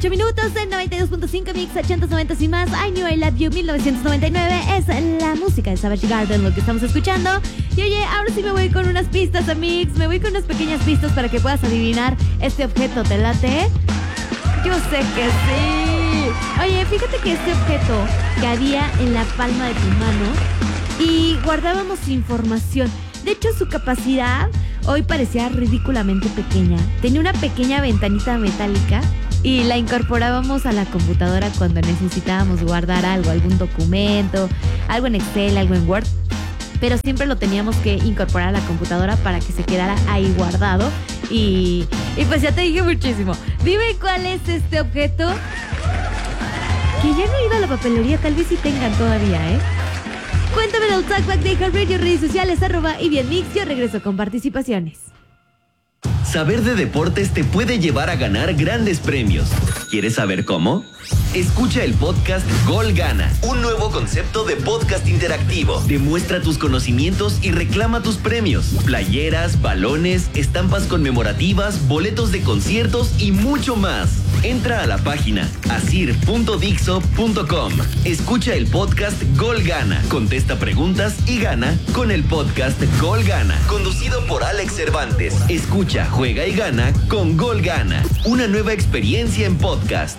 8 minutos de 92.5 Mix, 80s, 90s y más. I Knew I Love You 1999 es la música de Savage Garden lo que estamos escuchando. Y oye, ahora sí me voy con unas pistas, Amix. Me voy con unas pequeñas pistas para que puedas adivinar este objeto. ¿Te late? Yo sé que sí. Oye, fíjate que este objeto cabía en la palma de tu mano y guardábamos información. De hecho, su capacidad hoy parecía ridículamente pequeña. Tenía una pequeña ventanita metálica y la incorporábamos a la computadora cuando necesitábamos guardar algo, algún documento, algo en Excel, algo en Word. Pero siempre lo teníamos que incorporar a la computadora para que se quedara ahí guardado. Y pues ya te dije muchísimo. Dime cuál es este objeto. Que ya no he ido a la papelería, tal vez sí tengan todavía, ¿eh? Cuéntame el Talkback de iHeartRadio, redes sociales, @YBNMix. Yo regreso con participaciones. Saber de deportes te puede llevar a ganar grandes premios. ¿Quieres saber cómo? Escucha el podcast Gol Gana, un nuevo concepto de podcast interactivo. Demuestra tus conocimientos y reclama tus premios. Playeras, balones, estampas conmemorativas, boletos de conciertos y mucho más. Entra a la página asir.dixo.com. Escucha el podcast Gol Gana, contesta preguntas y gana con el podcast Gol Gana, conducido por Alex Cervantes. Escucha, juega y gana con Gol Gana, una nueva experiencia en podcast.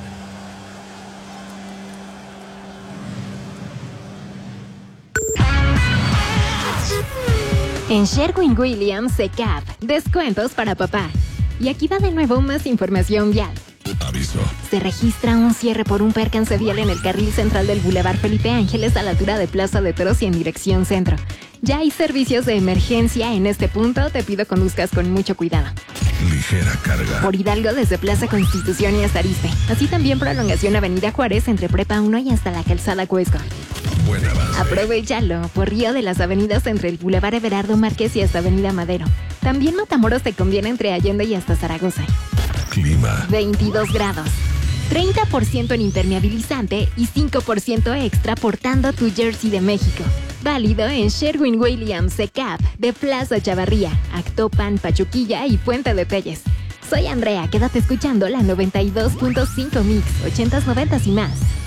En Sherwin-Williams Secap, descuentos para papá. Y aquí va de nuevo más información vial. Aviso. Se registra un cierre por un percance vial en el carril central del Boulevard Felipe Ángeles a la altura de Plaza de Toros y en dirección centro. Ya hay servicios de emergencia en este punto, te pido conduzcas con mucho cuidado. Ligera carga. Por Hidalgo desde Plaza Constitución y hasta Arizpe. Así también prolongación Avenida Juárez entre Prepa 1 y hasta la Calzada Cuesco. Buen avance. Aprovechalo por Río de las Avenidas entre el Boulevard Everardo Márquez y hasta Avenida Madero. También Matamoros te conviene entre Allende y hasta Zaragoza. Clima. 22 grados. 30% en impermeabilizante y 5% extra portando tu jersey de México. Válido en Sherwin-Williams Secap de Plaza Chavarría, Actopan, Pachuquilla y Puente de Telles. Soy Andrea, quédate escuchando la 92.5 Mix, 80s, 90s y más.